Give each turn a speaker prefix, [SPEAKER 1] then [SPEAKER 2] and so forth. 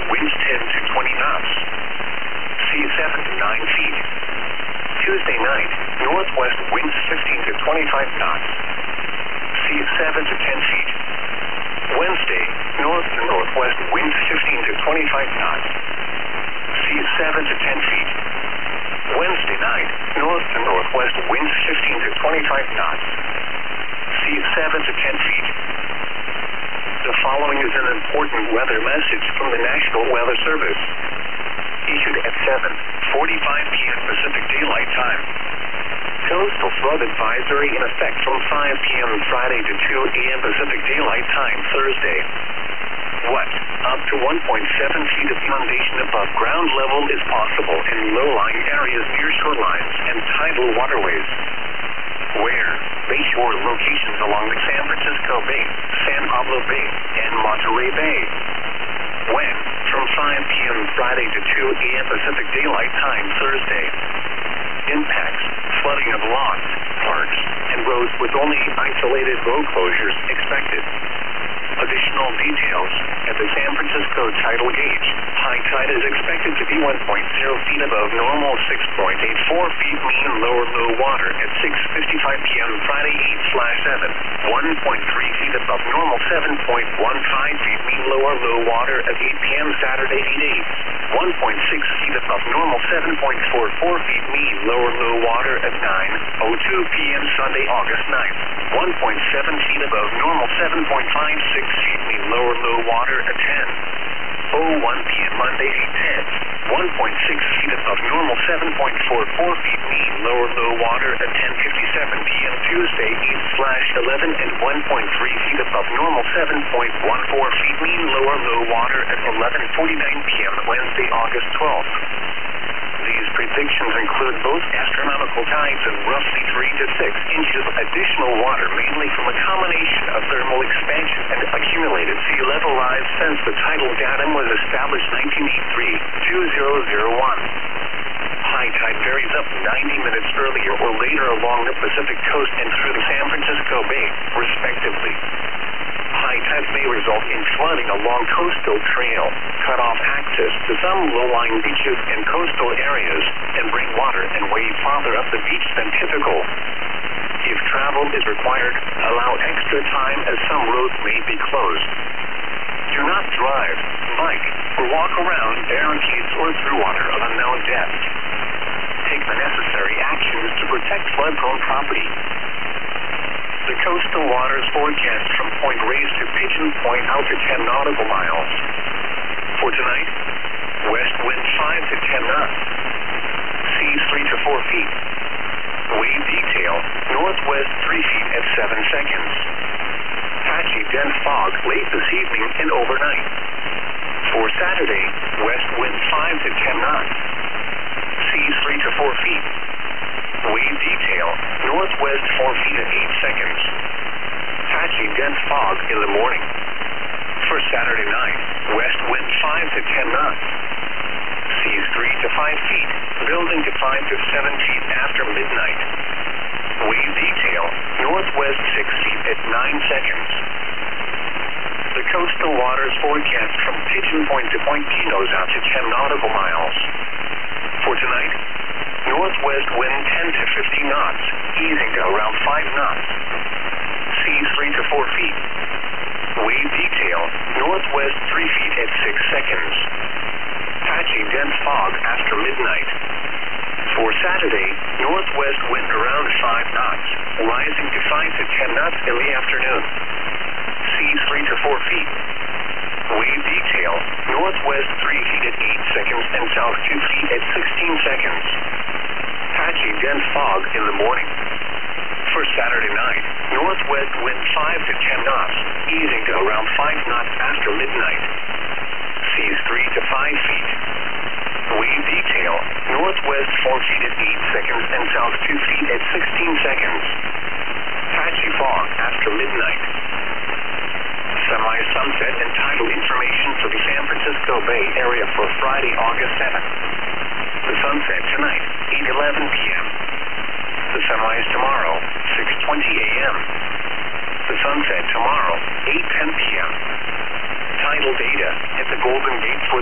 [SPEAKER 1] winds 10 to 20 knots. Seas 7 to 9 feet. Tuesday night, northwest winds 15 to 25 knots. Seas 7 to 10 feet. Wednesday, north to northwest winds 15 to 25 knots. Seas 7 to 10 feet. Wednesday night, north to northwest winds 15 to 25 knots. Seas 7 to 10 feet. The following is an important weather message from the National Weather Service. Issued at 7:45 p.m. Pacific Daylight Time. Coastal flood advisory in effect from 5 p.m. Friday to 2 a.m. Pacific Daylight Time Thursday. What? Up to 1.7 feet of inundation above ground level is possible in low-lying areas near shorelines and tidal waterways. Where? Bayshore locations along the San Francisco Bay, San Pablo Bay, and Monterey Bay. When? From 5 p.m. Friday to 2 a.m. Pacific Daylight Time Thursday. Impacts: flooding of lawns, parks, and roads with only isolated road closures expected. Additional details: at the San Francisco tidal gauge, high tide is expected to be 1.0 feet above normal, 6.84 feet mean low water at 6:55 p.m. Friday 8/7, 1.3 feet above normal, 7.15 feet mean low water at 8 p.m. Saturday 8/8, 1.6 feet above normal, 7.44 feet mean low water at 9:02 p.m. Sunday August 9th, 1.7 feet above normal, 7.56 feet mean low water at 10:01 p.m. Monday 8/10, 1.6 feet above normal, 7.44 feet mean low water at 10:57 p.m. Tuesday 8/11, and 1.3 feet above normal, 7.14 feet mean low water at 11:49 p.m. Wednesday August 12th. These predictions include both astronomical tides and roughly 3 to 6 inches of additional water, mainly from a combination of thermal expansion and accumulated sea level rise since the tidal datum was established 1983-2001. High tide varies up 90 minutes earlier or later along the Pacific coast and through the San Francisco Bay, respectively. High tides may result in flooding along coastal trail, cut off access to some low-lying beaches and coastal areas, and bring water and wave farther up the beach than typical. If travel is required, allow extra time as some roads may be closed. Do not drive, bike, or walk around barricades or through water of unknown depth. Take the necessary actions to protect flood-prone property. The coastal waters forecast from Point Reyes to Pigeon Point out to 10 nautical miles. For tonight, west wind 5 to 10 knots. Seas 3 to 4 feet. Wave detail, northwest 3 feet at 7 seconds. Patchy dense fog late this evening and overnight. For Saturday, west wind 5 to 10 knots. Seas 3 to 4 feet. Wave detail, northwest 4 feet at 8 seconds. Patchy dense fog in the morning. For Saturday night, west wind 5 to 10 knots. Seas 3 to 5 feet, building to 5 to 7 feet after midnight. Wave detail, northwest 6 feet at 9 seconds. The coastal waters forecast from Pigeon Point to Point Pinos out to 10 nautical miles. For tonight, northwest wind 10 to 15 knots, easing to around 5 knots. Seas 3 to 4 feet. Wave detail, northwest 3 feet at 6 seconds. Patchy dense fog after midnight. For Saturday, northwest wind around 5 knots, rising to 5 to 10 knots in the afternoon. Seas 3 to 4 feet. Wave detail, northwest 3 feet at 8 seconds and south 2 feet at 16 seconds. Patchy dense fog in the morning. For Saturday night, northwest wind 5 to 10 knots, easing to around 5 knots after midnight. Seas 3 to 5 feet. Wave detail, northwest 4 feet at 8 seconds and south 2 feet at 16 seconds. Patchy fog after midnight. Semi-sunset and tidal information for the San Francisco Bay Area for Friday, August 7th. The sunset tonight, 8:11 p.m. The sunrise tomorrow, 6:20 a.m. The sunset tomorrow, 8:10 p.m. Tidal data at the Golden Gate for